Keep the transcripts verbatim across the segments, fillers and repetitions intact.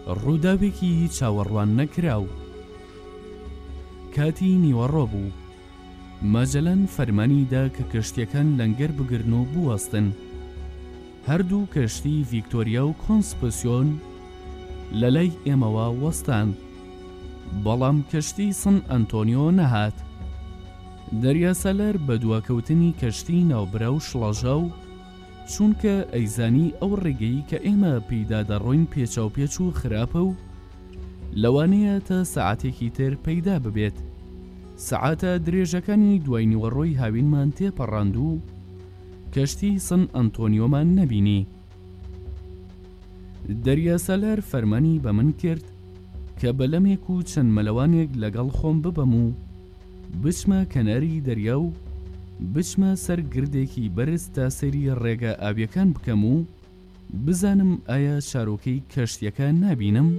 ڕووداوێکی چاوەڕوان نەکراو. کاتی نیوەڕۆ بوو. ماجەلەن فەرمانیدا کە کەشتیەکان لەنگەر بگرن و بوەستن. هەردوو کەشتی ڤیکتۆریا و کۆنسپسیۆن لە لای ئێمەوە وەستان، بەڵام کەشتی سن ئەنتۆنیۆ نەهات. دەریاسەلەر بە دواکەوتنی کەشتی ناوبرا و شڵەژە و چونکە ئەیزانی ئەو ڕێگەی کە ئێمە پێیدا دەڕۆین پێچاوپێچ و خراپە و لەوانەیە تا سەعاتێکی تر پەیدا ببێت. سەعاتە درێژەکانی دوای نیوەڕۆی هاوینمان تێپەڕاند و کەشتی سن ئەنتۆنیۆمان نەبینی. دەریاسەلەر فەرمانی بە من کرد کە بەلەمێک و چەند مەلەوانێک لەگەڵ خۆم ببەم و بچمە کەناری دەریا و بچمە سەر گردێکی بەرز تا سەیری ڕێگە ئاویەکان بکەم و بزانم ئایا شارۆکەی کەشتیەکە نابینم.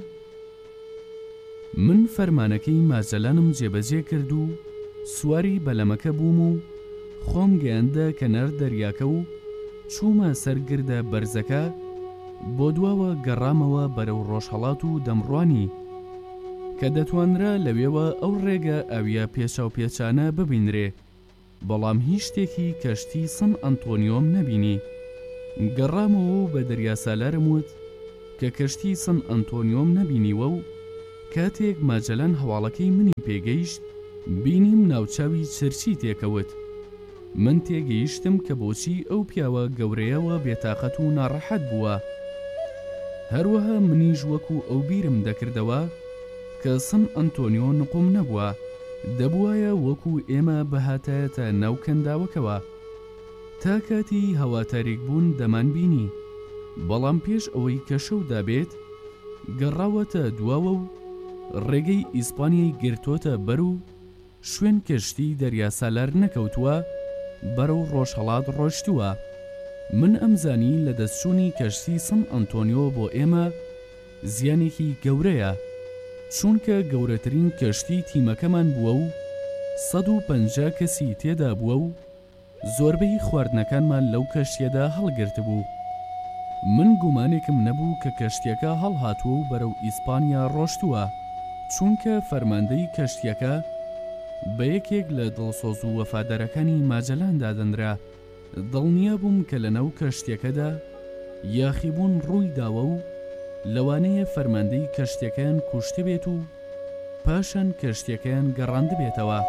من فەرمانەکەی ماجەلانم جێبەجێ کرد و سواری بەلەمەکە بووم و خۆم گەیاندە کەنار دەریاکە و چوومە سەر گردە بەرزەکە، بۆ دواوە گەڕامەوە بەرەو ڕۆژهەڵات و دەمڕوانی کە دەتوانرا لەوێوە ئەو ڕێگە ئەویە پێچاو پێچانە ببینرێ، بەڵام هیچ شتێکی کەشتی سن ئەنتۆنیۆم نەبینی. گەڕامەوە و بە دەریاسالارم وت کە کەشتی سن ئەنتۆنیۆم نەبینیوە و کاتێک ماجەلەن هەواڵەکەی منی پێگەیشت بینیم ناوچاوی چرچی تێکەوت. من تێگەیشتم کە بۆچی ئەو پیاوە گەورەیەوە بێتاقەت و ناڕەحەت بووە. هەروەها منیش وەکو ئەو بیرم دەکردەوە کە سن ئەنتۆنیۆ نقوم نەبووە، دەبوایە وەکو ئێمە بەهاتایەتە ناو کەنداوەکەوە. تا کاتی هەوا تاریک بوون دەمان بینی، بەڵام پێش ئەوەی کە شەو دابێت گەڕاوەتە دواوە و ڕێگەی ئیسپانیای گرتۆتە بەر و شوێن کەشتی دەریاسالار نەکەوتووە، بەرەو ڕۆژهەڵات ڕۆشتووە. من ئەمزانی لە دەستچوونی کەشتی سن ئەنتۆنیۆ بۆ ئێمە زیانێکی گەورەیە، چونکە گەورەترین کەشتی تیمەکەمان بووە و سەد و پەنجا کەسی تێدا بووە و زۆربەی خواردنەکانمان لەو کەشتیەدا هەڵگرت بوو. من گومانێکم نەبوو کە کەشتیەکە هەڵهاتووە و بەرەو ئیسپانیا ڕۆشتووە، چونکە فەرماندەی کەشتیەکە بە یەکێک لە دڵسۆز و وەفادارەکانی ماجەلاندا دەنرا. دڵنیا بووم کە لەناو کەشتیەکەدا یاخیبوون ڕووی داوە و لەوانەیە فەرماندەی کەشتیەکەیان کوشتە بێت و پاشان کەشتیەکەیان گەڕاند بێتەوە.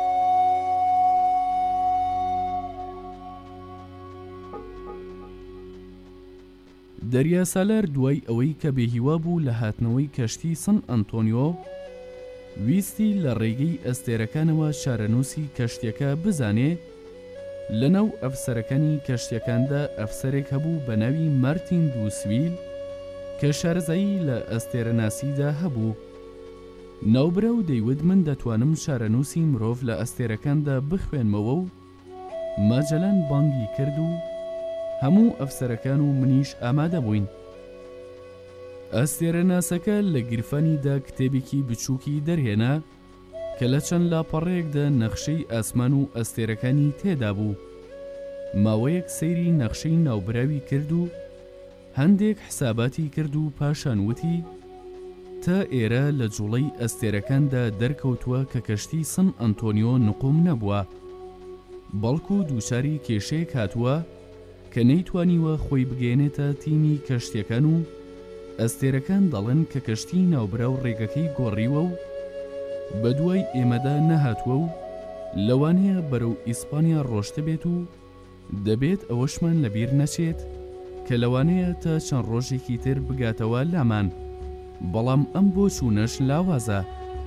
دەریاسالار دوای ئەوەی کە بێهیوا بوو لە هاتنەوەی کەشتی سن ئەنتۆنیۆ ویستی لە ڕێگەی ئەستێرەکانەوە شارەنووسی کەشتیەکە بزانێ. لەناو ئەفسەرەکانی کەشتیەکاندا ئەفسەرێک هەبوو بە ناوی مارتین دووسویل کە شارەزایی لە ئەستێرەناسیدا هەبوو. ناوبرا و دەیوت من دەتوانم شارەنووسی مرۆڤ لە ئەستێرەکاندا بخوێنمەوە و ماجەلەن بانگی کرد و هەموو ئەفسەرەکان و منیش ئامادە بووین. ئەستێرەناسەکە لە گیرفانیدا کتێبێکی بچووکی دەرهێنا کە لە چەند لاپەڕەیەکدا نەخشەی ئاسمان و ئەستێرەکانی تێدا بوو. ماوەیەک سەیری نەخشەی ناوبراوی کرد و هەندێک حساباتی کرد و پاشان وتی تا ئێرە لە جوڵەی ئەستێرەکاندا دەرکەوتووە کە کەشتی سن ئەنتۆنیۆ نقوم نەبووە، بەڵکو دووچاری کێشەیەک هاتووە کە نەیتوانیوە خۆی بگەێنێتە تیمی کەشتیەکان و ئەستێرەکان دەڵێن کە کەشتی ناوبرا و ڕێگەکەی گۆڕیوە و بە دوای ئێمەدا نەهاتووە و لەوانەیە بەرەو ئیسپانیا ڕۆشتە بێت و دەبێت ئەوەشمان لەبیر نەچێت کە لەوانەیە تا چەند ڕۆژێکی تر بگاتەوە لامان، بەڵام ئەم بۆ چوونەش لاوازە.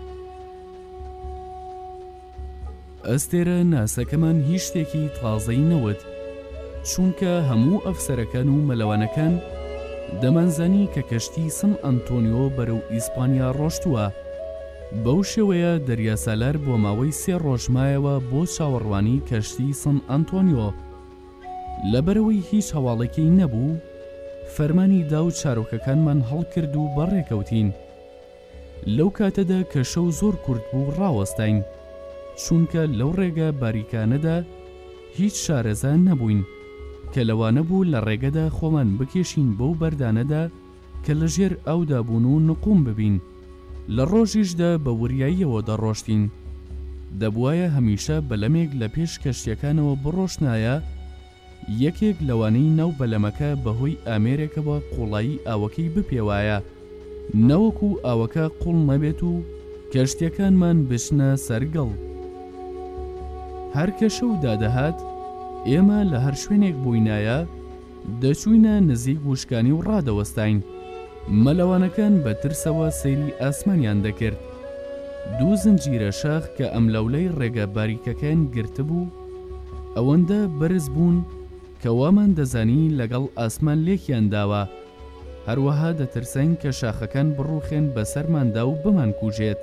ئەستێرە ناسەکەمان هیچ شتێکی تازەی نەوت، چونکە هەموو ئەفسەرەکان و مەلەوانەکان دەمانزانی کە کەشتی سن ئەنتۆنیۆ بەرەو ئیسپانیا ڕۆشتووە. بەو شێوەیە دەریاسالار بۆ ماوەی سێ ڕۆژمایەوە بۆ چاوەڕوانی کەشتی سن ئەنتۆنیۆ. لەبەرەوەی هیچ هەواڵێکی نەبوو، فەرمانی دا و چارۆکەکانمان هەڵکرد و بەڕێکەوتین. لەو کاتەدا کە شەو زۆر کورت بوو ڕاوەستین، چونکە لەو ڕێگە باریکانەدا هیچ شارەزا نەبووین کە لەوانە بوو لە ڕێگەدا خۆمان بکێشین بەو بەردانەدا کە لەژێر ئەودا بوون و نقوم ببین. لە ڕۆژیشدا بە وریاییەوە دەڕۆشتین. دەبوایە هەمیشە بەلەمێک لە پێش کەشتیەکانەوە بڕۆشنایە. یەکێک لەوانەی ناو بەلەمەکە بەهۆی ئامێرێکەوە قوڵایی ئاوەکەی بپێوایە، نەوەکو ئاوەکە قوڵ نەبێت و کەشتیەکانمان بشنە سەرگەڵ. هەرکە شەو دادەهات ئێمە لە هەر شوێنێک بووینایە دەچووینە نزیک وشکانی و ڕادەوەستاین. مەلەوانەکان بە ترسەوە سەیری ئاسمانیان دەکرد. دوو زنجیرە شاخ کە ئەم لەولەی ڕێگە باریکەکان گرتبوو ئەوەندە بەرز بوون کە وامان دەزانی لەگەڵ ئاسمان لێکیان داوە. هەروەها دەترسین کە شاخەکان بڕوخێن بەسەرماندا و بمان کوژێت.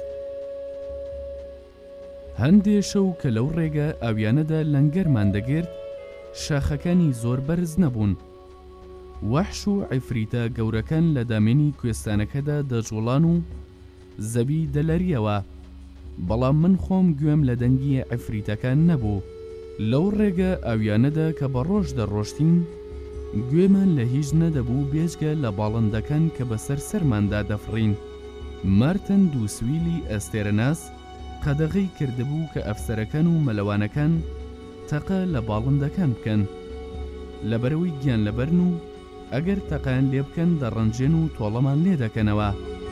هەندێ شەو کە لەو ڕێگە ئاویانەدا لەنگەرمان دەگرت شاخەکانی زۆر بەرز نەبوون. وەحش و عیفریتە گەورەکان لە دامێنی کوێستانەکەدا دەجوڵان و زەبی دەلەریەوە، بەڵام من خۆم گوێم لە دەنگی عیفریتەکان نەبوو. لەو ڕێگە ئاویانەدا کە بە ڕۆژ دەڕۆشتین گوێمان لە هیچ نەدەبوو بێجگە لە باڵندەکان کە بەسەر سەرماندا دەفڕین. مارتن دووسویلی ئەستێرەناس قەدەغەی کردبوو کە ئەفسەرەکان و مەلەوانەکان تەقە لە باڵندەکان بکەن، لەبەرەوەی گیان لەبەرن و ئەگەر تەقەیان لێ بکەن دەڕەنجێن و تۆڵەمان لێ دەکەنەوە.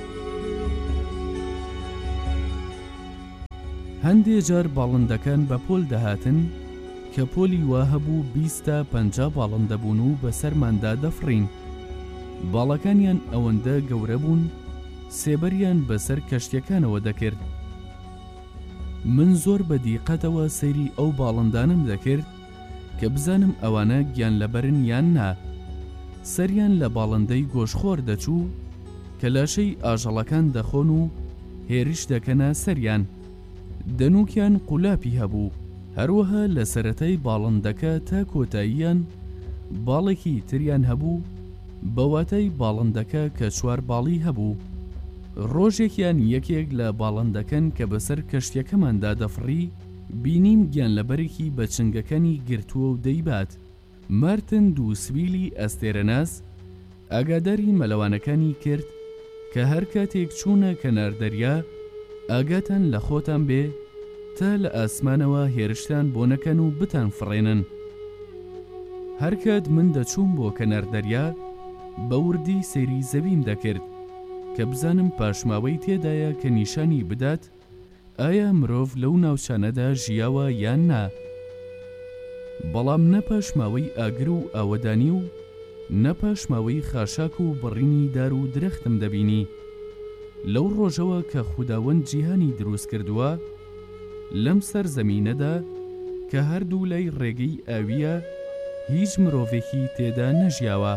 هەندێ جار باڵندەکان بە پۆل دەهاتن کە پۆلی وا هەبوو بیست تا پەنجا باڵندە بوون و بەسەرماندا دەفڕین. باڵەکانیان ئەوەندە گەورە بوون سێبەریان بەسەر کەشتیەکانەوە دەکرد. من زۆر بە دیقەتەوە سەیری ئەو باڵندانم دەکرد کە بزانم ئەوانە گیان لەبەرن یان نا. سەریان لە باڵندەی گۆشخۆر دەچوو کە لاشەی ئاژەڵەکان دەخۆن و هێرش دەکەنە سەریان. دەنووکیان قولاپی هەبوو. هەروەها لە سەرەتای باڵندەکە تا کۆتاییان باڵێکی تریان هەبوو بەواتای باڵندەکە کە چوار باڵی هەبوو. ڕۆژێکیان یەکێک لە باڵندەکەن کە بەسەر کەشتیەکەماندا دەفڕی بینیم گیان لەبەرێکی بە چنگەکانی گرتووە و دەیبات. مارتن دووسویلی ئەستێرەناس ئاگاداری مەلەوانەکانی کرد کە هەر کاتێک چوونە کەنار دەریا ئاگاتان لە خۆتان بێ تا لە ئاسمانەوە هێرشتان بۆ نەکەن و بتان فڕێنن. هەرکات من دەچووم بۆ کەنار دەریا بە وردی سەیری زەویم دەکرد کە بزانم پاشماوەی تێدایە کە نیشانی بدات ئایا مرۆڤ لەو ناوچانەدا ژیاوە یان نا. بەڵام نەپاشماوەی ئاگر و ئاوەدانی و نەپاشماوەی خاشاک و بڕینی دار و درەختم دەبینی. لەو ڕۆژەوە کە خوداوەند جیهانی دروست کردووە لەم سەر زەمینەدا کە هەردوو لای ڕێگەی ئاویە هیچ مرۆڤێکی تێدا نەژیاوە.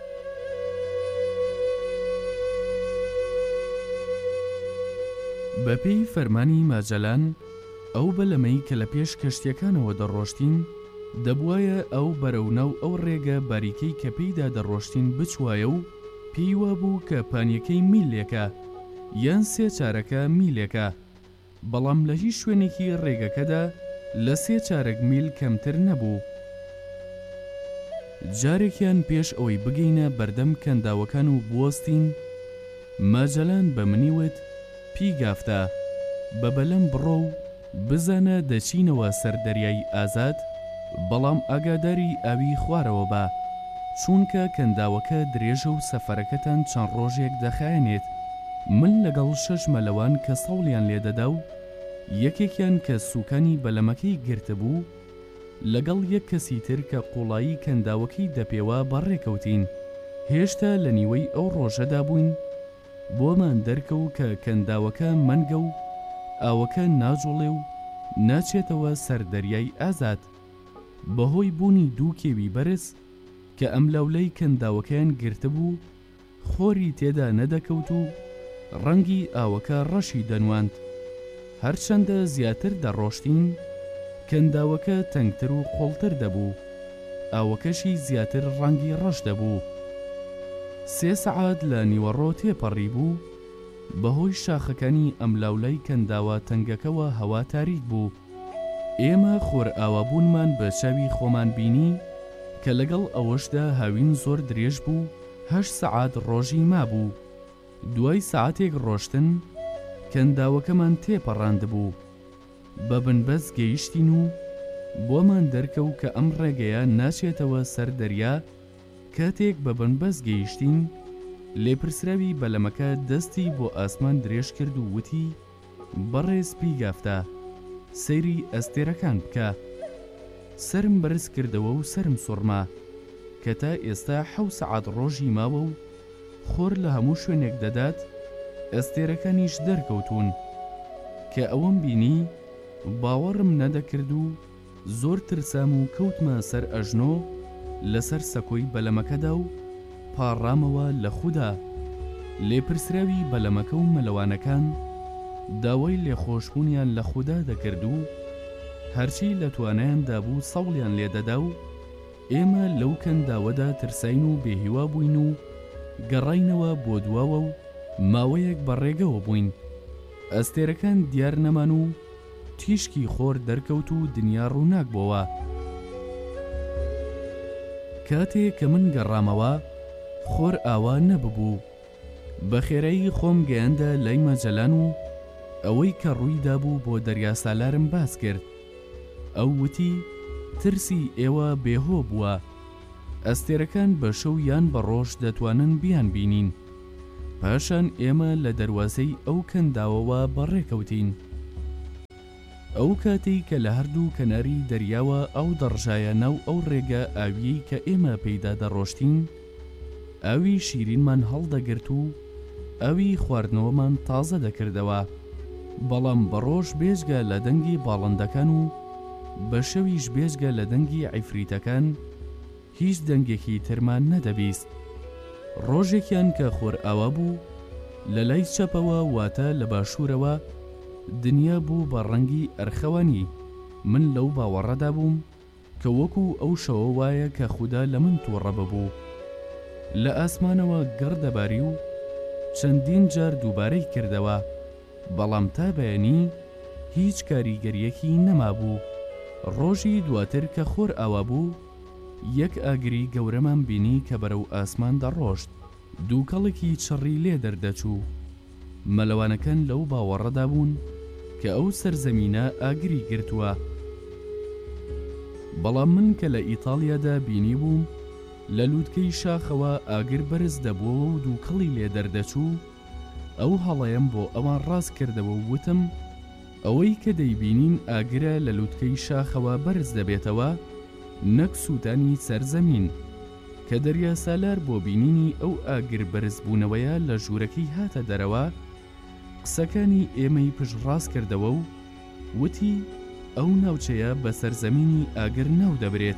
بەپێی فەرمانی ماجەلان ئەو بەلەمەی کە لە پێش کەشتیەکانەوە دەڕۆشتین دەبوایە ئەو بەرەونەو ئەو ڕێگە باریکەی کە پێیدا دەڕۆشتین بچوایە و پێی وابوو کە پانیەکەی میلێکە یان سێ چارەکە میلێکە، بەڵام لە هیچ شوێنێکی ڕێگەکەدا لە سێ چارەک میل کەمتر نەبوو. جارێکیان پێش ئەوەی بگەینە بەردەم کەنداوەکان و بوەستین ماجەلان بە منیوت پیگافتە بە بەلەم بڕۆ و بزانە دەچینەوە سەر دەریای ئازاد، بەڵام ئاگاداری ئاوی خوارەوە بە چونکە کەنداوەکە درێژە و سەفەرەکەتان چەند ڕۆژێک دەخایەنێت. من لەگەڵ شەش مەلەوان کە سەوڵیان لێدەدا و یەکێکیان کە سوکانی بەلەمەکەی گرتبوو لەگەڵ یەک کەسی تر کە قوڵایی کەنداوەکەی دەپێوە بەڕێکەوتین. هێشتا لە نیوەی ئەو ڕۆژەدا بووین بۆمان دەرکەو کە کەنداوەکە مەنگە و ئاوەکە ناجوڵێ و ناچێتەوە سەر دەریای ئازاد. بەهۆی بوونی دوو کێوی بەرز کە ئەم لەولەی کەنداوەکەیان گرتبوو خۆری تێدا نەدەکەوت و ڕەنگی ئاوەکە ڕەشی دەنواند. هەرچەندە زیاتر دەڕۆشتین کەنداوەکە تەنگتر و قوڵتر دەبوو، ئاوەکەشی زیاتر ڕەنگی ڕەش دەبوو. سێ سەعات لە نیوەڕۆ تێپەڕی بوو. بەهۆی شاخەکانی ئەم لاولای کەنداوە تەنگەکەوە هەوا تاریک بوو. ئێمە خۆر ئاوابوونمان بە چاوی خۆمان بینی کە لەگەڵ ئەوەشدا هاوین زۆر درێژ بوو، هەشت سەعات ڕۆژی مابوو. دوای سەعاتێک ڕۆشتن کەنداوەکەمان تێپەڕاندبوو. بە بنبەست گەیشتین و بۆمان دەرکەوت کە ئەم ڕێگەیە ناچێتەوە سەر دەریا. کاتێک بە بنبەست گەیشتین لێپرسراوی بەلەمەکە دەستی بۆ ئاسمان درێژ کرد و وتی بەڕێز پیگافتە سەیری ئەستێرەکان بکە. سرم بەرز کردەوە و سرم سوڕما کە تا ئێستا حەوت سەعات ڕۆژی ماوە و خۆر لە هەموو شوێنێک دەدات ئەستێرەکانیش دەرکەوتون. کە ئەوەم بینی باوەڕم نەدەکرد و زۆر ترسام و کەوتمە سەر ئەژنۆ لەسەر سەکۆی بەلەمەکەدا و پاڕامەوە لە خوددا. لێپرسراوی بەلەمەکە و مەلەوانەکان داوای لێخۆشبوونیان لە خوددا دەکرد و هەرچی لە توانایاندا بوو سەوڵیان لێدەدا و ئێمە لەو کەنداوەدا ترساین و بێهیوا بووین و گەڕاینەوە بۆ دواوە و ماوەیەک بەڕێگەوە بووین. ئەستێرەکان دیار نەمان و تیشکی خۆر دەرکەوت و دنیا ڕووناک بۆوە. کاتێک کە من گەڕامەوە خۆر ئاوا نەببوو. بە خێرایی خۆم گەیاندە لای مەجەلان و ئەوەی کە ڕوویدا بوو بۆ دەریا سالارم باس کرد. ئەو وتی ترسی ئێوە بێهۆ بووە. ئەستێرەکان بە شەو یان بە ڕۆژ دەتوانن بیان بینین. پاشان ئێمە لە دەروازەی ئەو کەنداوەوە بەڕێکەوتین. ئەو کاتەی کە لە هەردوو کەناری دەریاوە ئەو دەڕژایە ناو ئەو ڕێگە ئاویەی کە ئێمە پەیدا دەڕۆشتین، ئاوی شیرینمان هەڵدەگرت و ئەوی خواردنەوەمان تازە دەکردەوە. بەڵام بەڕۆژ بێژگە لە دەنگی باڵندەکان و بە شەویش بێژگە لە دەنگی عیفریتەکان هیچ دەنگێکی ترمان نەدەبیست. ڕۆژێکیان کە خۆر ئاوا بوو لە لای چەپەوە واتە لە باشوورەوە دنیا بوو بە ڕەنگی ئەرخەوانی. من لەو باوەڕەدا بووم کە وەکو ئەو شەوە وایە کە خوددا لە من تووڕە ببوو. لە ئاسمانەوە گەڕدەباری و چەندین جار دووبارەی کردەوە، بەڵام تا بەیانی هیچ کاریگەریەکی نەمابوو. ڕۆژی دواتر کە خۆر ئاوا بوو یەک ئاگری گەورەمان بینی کە بەرەو ئاسمان دەڕۆشت. دووکەڵێکی چڕی لێ دەردەچوو. مەلەوانەکان لەو باوەڕەدا بوون کە ئەو سەرزەمینە ئاگری گرتووە. بەڵام من کە لە ئیتاڵیادا بینی بووم لە لووتکەی شاخەوە ئاگر بەرز دەبووە و دووکەڵی لێ دەردەچوو، ئەو هەڵەیەم بۆ ئەوان ڕاست کردەوە و وتم ئەوەی کە دەیبینین ئاگرە لە لووتکەی شاخەوە بەرز دەبێتەوە نەک سووتانی سەرزەمین. کە دەریا سالار بۆ بینینی ئەو ئاگر بەرز بوونەوەیە لە ژوورەکەی هاتە دەرەوە، قسەکانی ئێمەی پشتڕاست کردەوە و وتی ئەو ناوچەیە بە سەرزەمینی ئاگر ناو دەبرێت.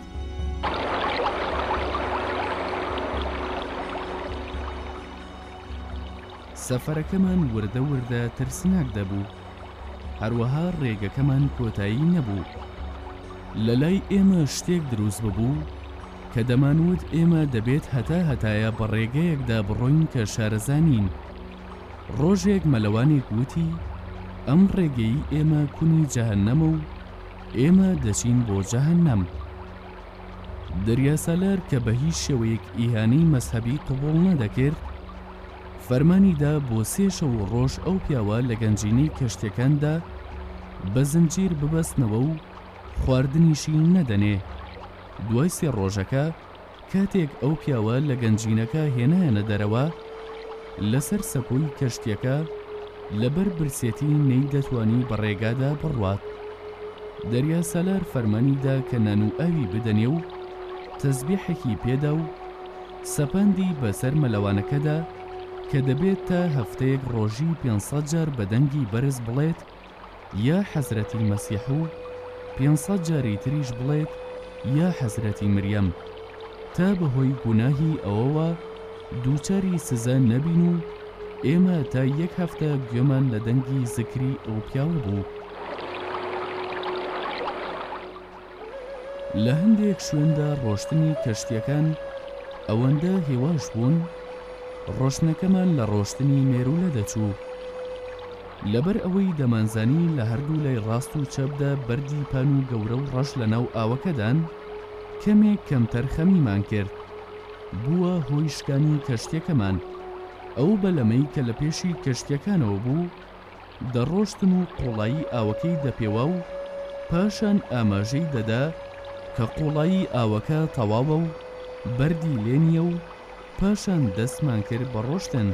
سەفەرەکەمان وردە وردە ترسناک دەبوو. هەروەها ڕێگەکەمان کۆتایی نەبوو. لە لای ئێمە شتێک دروست ببوو کە دەمانوت ئێمە دەبێت هەتا هەتایە بە ڕێگەیەکدا بڕۆین کە شارەزانین. ڕۆژێک مەلەوانێک وتی ئەم ڕێگەی ئێمە کونی جەهەنەمە و ئێمە دەچین بۆ جەهەنەم. دەریا سالار کە بە هیچ شێوەیەک ئیهانەی مەزهەبی قبوڵ نەدەکرد، فەرمانیدا بۆ سێ شەو ڕۆژ ئەو پیاوە لە گەنجینەی کەشتەکاندا بە زنجیر ببەستنەوە و خواردنیشی نەدەنێ. دوای سێ ڕۆژەکە کاتێک ئەو پیاوە لە گەنجینەکە هێنایەنە دەرەوە، لەسەر سەکۆی کەشتیەکە لەبەر برسێتی نەی دەتوانی بە ڕێگادا بڕوات. دەریا سالار فەرمانیدا کە نان و ئاوی بدەنێ و تەزبیحێکی پێدا و سەپاندی بەسەر مەلەوانەکەدا کە دەبێت تا هەفتەیەک ڕۆژی پێنج سەد جار بە دەنگی بەرز بڵێت یا حەزرەتی مەسیح و پێنج سەد جاری تریش بڵێت یا حەزرەتی مریەم، تا بەهۆی گوناهی ئەوەوە دووچاری سزا نەبین و ئێمە تا یەک هەفتە گوێمان لە دەنگی زکری ئەو پیاوە بوو. لە هەندێک شوێندا ڕۆشتنی کەشتیەکان ئەوەندە هێواش بوون ڕۆشنەکەمان لە ڕۆشتنی مێرولە دەچوو. لەبەر ئەوەی دەمانزانی لە هەردوو لای ڕاست و چەپدا بەردی پان و گەورە و ڕەش لە ناو ئاوەکەدان، کەمێک کەمتەر خەمیمان کرد. بووە هۆی شکانی کەشتیەکەمان. ئەو بەلەمەی کە لە پێشی کەشتیەکانەوە بوو دەڕۆشتن و قوڵایی ئاوەکەی دەپێوە و پاشان ئاماژەی دەدا کە قوڵایی ئاوەکە تەواوە و بەردی لێنیە و پاشان دەستمان کرد بە ڕۆشتن.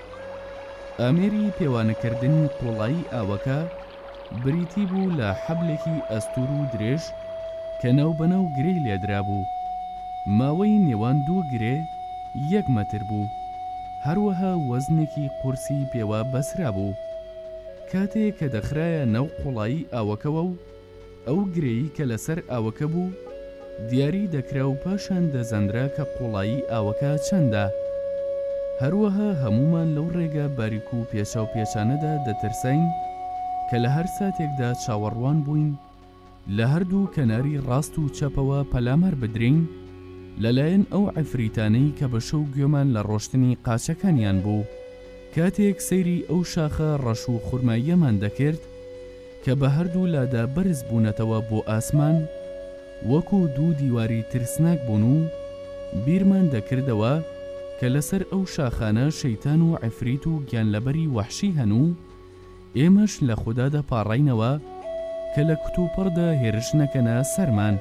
ئامێری پێوانەکردنی قوڵایی ئاوەکە بریتی بوو لە حەبلێکی ئەستور و درێژ کە ناوبەناو گرەی لێدرا بوو. ماوەی نێوان دوو گرێ یەک مەتر بوو. هەروەها وەزنێکی قورسی پێوە بەسرا بوو. کاتێک کە دەخرایە ناو قوڵایی ئاوەکەوە و ئەو گرەیی کە لەسەر ئاوەکە بوو دیاری دەکرا و پاشان دەزەندرا کە قوڵایی ئاوەکە چەندە. هەروەها هەمومان لەو ڕێگە باریک و پێچە و پێچانەدا دەترسین کە لە هەر ساتێکدا چاوەڕوان بووین لە هەردوو کەناری ڕاست و چەپەوە پەلامەر بدرین لەلایەن ئەو عفریتانەی کە بە شەو گوێمان لە ڕۆشتنی قاچەکانیان بوو. کاتێک سەیری ئەو شاخە ڕەش و خورماییەمان دەکرد کە بە هەردوو لادا بەرز بوونەتەوە بۆ ئاسمان وەکو دوو دیواری ترسناک بوون و بیرمان دەکردەوە کە لەسەر ئەو شاخانە شەیتان و عفریت و گیانلەبەری وەحشی هەن و ئێمەش لە خوددا دەپاڕینەوە کە لە کتوپڕدا هێرش نەکەنە سەرمان.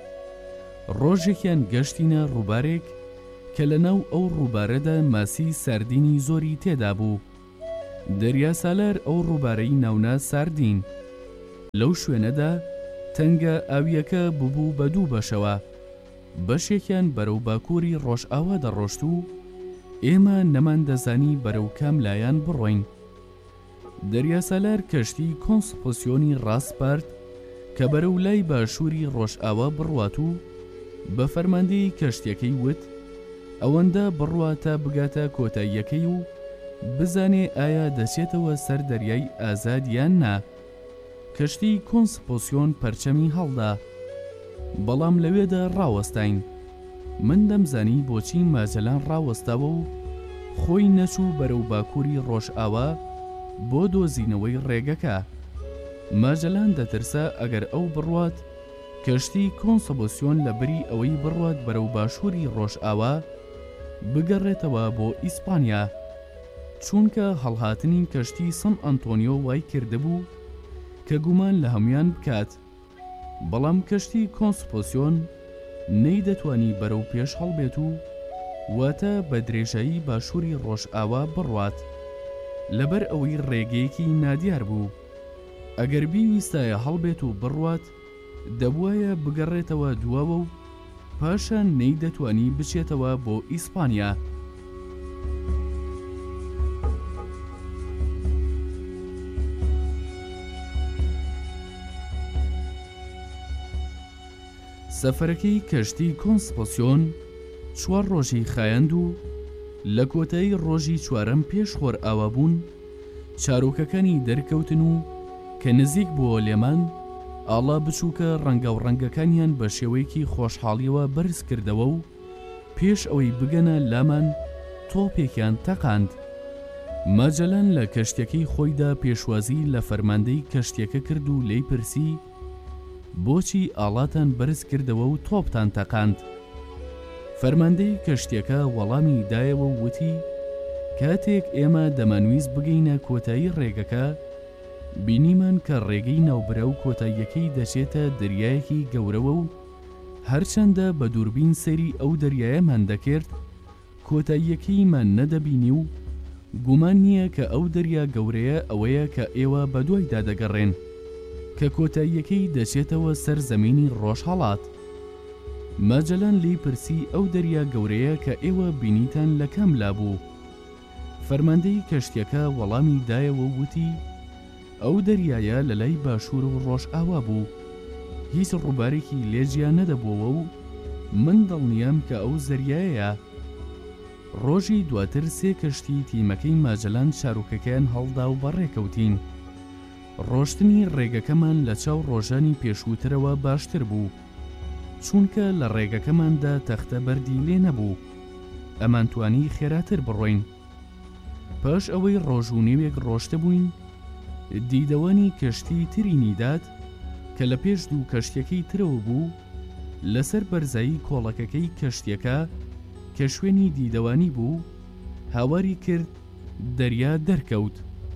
ڕۆژێکیان گەشتینە ڕووبارێک کە لەناو ئەو ڕووبارەدا ماسی ساردینی زۆری تێدا بوو. دەریاسالار ئەو ڕووبارەی ناونا ساردین. لەو شوێنەدا تەنگە ئاویەکە ببوو بە دوو بەشەوە. بەشێکیان بەرەو باکووری ڕۆژئاوا دەڕۆشت و ئێمە نەمان دەزانی بەرەو کام لایەن بڕۆین. دەریاسالار کەشتی کۆنسپۆسیۆنی ڕاستپارت کە بەرەو لای باشووری ڕۆژئاوا بڕوات و بە فەرماندەی کەشتیەکەی وت ئەوەندە بڕواتە بگاتە کۆتاییەکەی و بزانێ ئایا دەچێتەوە سەر دەریای ئازاد یان نا. کەشتی کۆنسپۆسیۆن پەرچەمی هەڵدا، بەڵام لەوێدا ڕاوەستاین. من دەمزانی بۆچی ماجەلان ڕاوەستاوە و خۆی نەچوو بەرەو باکووری ڕۆژئاوا بۆ دۆزینەوەی ڕێگەکە. ماجەلان دەترسا ئەگەر ئەو بڕوات کەشتی کۆنسپۆسیۆن لە بەری ئەوەی بڕوات بەرەو باشووری ڕۆژئاوا بگەڕێتەوە بۆ ئیسپانیا، چونکە هەڵهاتنی کەشتی سن ئەنتۆنیۆ وای کردبوو کە گومان لە هەمویان بکات. بەڵام کەشتی کۆنسپۆسیۆن نەی دەتوانی بەرەو پێش هەڵبێت و واتە بە درێژایی باشووری ڕۆژئاوا بڕوات لەبەر ئەوەی ڕێگەیەکی نادیار بوو. ئەگەر بیویستایە هەڵبێت و بڕوات دەبوایە بگەڕێتەوە دواوە و پاشان نەی دەتوانی بچێتەوە بۆ ئیسپانیا. سەفەرەکەی کەشتی کۆنسپۆسیۆن چوار ڕۆژی خایەند و لە کۆتایی ڕۆژی چوارەم پێش خۆر ئاوابوون چارۆکەکانی دەرکەوتن و کە نزیک بووە لێمان ئاڵا بچووکە ڕەنگە و ڕەنگەکانیان بە شێوەیەکی خۆشحاڵیەوە بەرز کردەوە و پێش ئەوەی بگەنە لامان تۆپێکیان تەقاند. ماجەلان لە کەشتەکەی خۆیدا پێشوازی لە فەرماندەی کەشتەکە کرد و لێی پرسی بۆچی ئاڵاتان بەرز کردەوە و تۆپتان تەقاند. فەرماندەی کەشتەکە وەڵامی دایەوە و وتی کاتێک ئێمە دەمانویست بگەینە کۆتایی ڕێگەکە بینیمان کە ڕێگەی ناوبرە و کۆتاییەکەی دەچێتە دەریایەکی گەورەوە و هەرچەندە بە دووربین سەیری ئەو دەریایەمان دەکرد کۆتاییەکەیمان نەدەبینی و گومان نییە کە ئەو دەریا گەورەیە ئەوەیە کە ئێوە بە دوایدا دەگەڕێن کە کۆتاییەکەی دەچێتەوە سەر زەمینی ڕۆژهەڵات. ماجەلان لی پرسی ئەو دەریا گەورەیە کە ئێوە بینیتان لە کەم لابوو. فەرماندەی کەشتیەکە وەڵامی دایەوە وتی ئەو دەریایە لە لای باشوور و ڕۆژئاوا بوو، هیچ ڕووبارێکی لێجیا نەدەبووەوە و من دڵنیام کە ئەو زەریایە. ڕۆژی دواتر سێ کەشتی تیمەکەی ماجەلان چارۆکەکەیان هەڵدا و بەڕێکەوتین. ڕۆشتنی ڕێگەکەمان لە چاو ڕۆژانی پێشووترەوە باشتر بوو، چونکە لە ڕێگەکەماندا تەختە بەردی لێ نەبوو، ئەمان توانی خێراتر بڕۆین. پاش ئەوەی ڕۆژ و نێوێک ڕۆشتە بووین دیدەوانی کەشتی ترینی داد کە لە پێش دوو کەشتیەکەی ترەوە بوو لەسەر بەرزایی کۆڵەکەکەی کەشتیەکە کە شوێنی دیدەوانی بوو هاواری کرد دەریا دەرکەوت.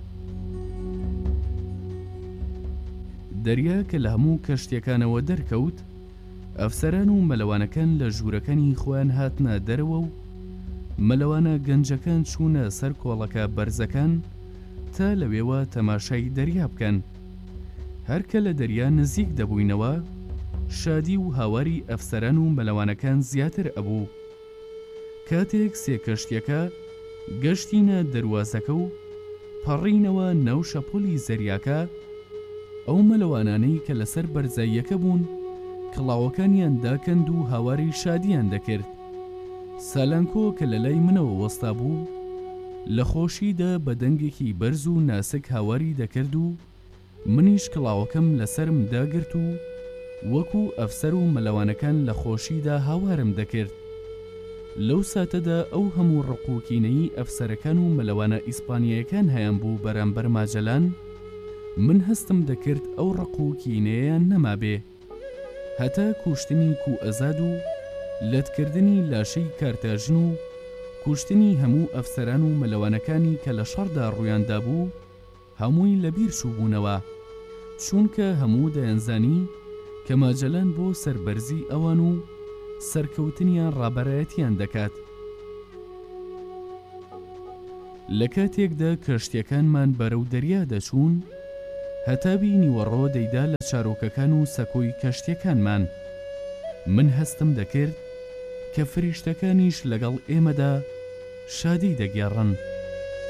دەریا کە لە هەموو کەشتیەکانەوە دەرکەوت، ئەفسەران و مەلەوانەکان لە ژوورەکانی خۆیان هاتنە دەرەوە و مەلەوانە گەنجەکان چوونە سەر کۆڵەکە بەرزەکان تا لەوێوە تەماشای دەریا بکەن. هەرکە لە دەریا نزیک دەبووینەوە، شادی و هاواری ئەفسەران و مەلەوانەکان زیاتر ئەبوو. کاتێک سێ کەشتیەکە گەشتینە دەروازەکە و پەڕینەوە ناو شەپۆلی زەریاکە، ئەو مەلەوانانەی کە لەسەر بەرزاییەکە بوون کڵاوەکانیان داکەند و هاواری شادیان دەکرد. سالانکۆ کە لە لای منەوە وەستا بوو لە خۆشیدا بە دەنگێکی بەرز و ناسک هاواری دەکرد و منیش کڵاوەکەم لەسرم داگرت و وەکو ئەفسەر و مەلەوانەکان لە خۆشیدا هاوارم دەکرد. لەو ساتەدا ئەو هەموو ڕقوکینەی ئەفسەرەکان و مەلەوانە ئیسپانیایەکان هەیان بوو بەرامبەر ماجەلان، من هەستم دەکرد ئەو ڕقوکینەیەیان نەمابێ، هەتا کوشتنی کوئەزاد و لەتکردنی لاشەی کارتاژن و کوشتنی هەموو ئەفسەران و مەلەوانەکانی کە لە شەڕدا ڕوویاندا بوو هەمووی لەبیر چووبوونەوە، چونکە هەموو دەیانزانی کە ماجەلان بۆ سەربەرزی ئەوان و سەرکەوتنیان ڕابەرایەتیان دەکات. لە کاتێکدا کەشتیەکانمان بەرەو دەریا دەچوون، هەتابی نیوەڕۆ دەیدا لە چارۆکەکان و سەکۆی کەشتیەکانمان. من هەستم دەکرد کە فریشتەکانیش لەگەڵ ئێمەدا شادی دەگێڕن.